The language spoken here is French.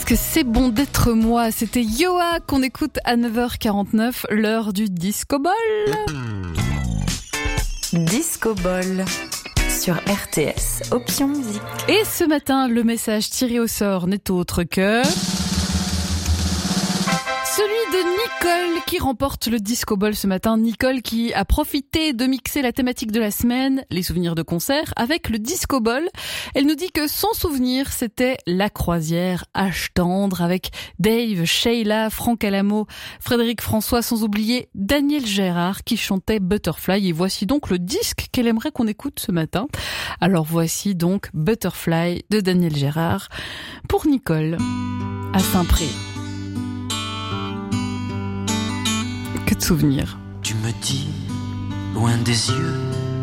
Que c'est bon d'être moi, c'était Yoa qu'on écoute à 9h49, l'heure du Disco Ball. Disco Ball sur RTS, option musique. Et ce matin, le message tiré au sort n'est autre que... celui de Nicole qui remporte le Disco Ball ce matin. Nicole qui a profité de mixer la thématique de la semaine, les souvenirs de concert, avec le Disco Ball. Elle nous dit que son souvenir, c'était la croisière Âge tendre avec Dave, Sheila, Franck Alamo, Frédéric François, sans oublier Daniel Gérard qui chantait Butterfly. Et voici donc le disque qu'elle aimerait qu'on écoute ce matin. Alors voici donc Butterfly de Daniel Gérard pour Nicole à Saint-Pré. Que de souvenirs. Tu me dis, loin des yeux